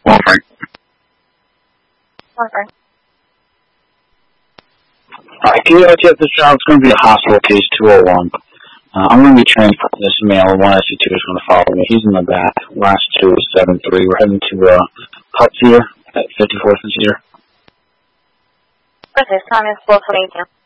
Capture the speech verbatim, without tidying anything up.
One Frank. One Frank. Alright, can you uh, check this out? It's going to be a hospital case two oh one. Uh, I'm going to be transporting this male. one S C two is going to follow me. He's in the back. Last two is seven three. We're heading to uh, Huts here at fifty-fourth and Cedar. Okay, time is four twenty-two.